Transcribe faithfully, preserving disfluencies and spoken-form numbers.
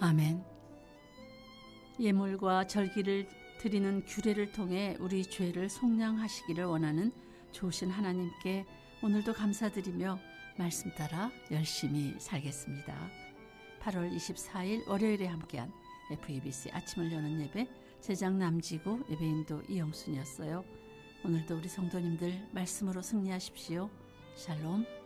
아멘. 예물과 절기를 드리는 규례를 통해 우리 죄를 속량하시기를 원하는 좋으신 하나님께 오늘도 감사드리며 말씀 따라 열심히 살겠습니다. 팔월 이십사일 월요일에 함께한 에프이비씨 아침을 여는 예배, 제작 남지구 예배인도 이영순이었어요. 오늘도 우리 성도님들 말씀으로 승리하십시오. 샬롬.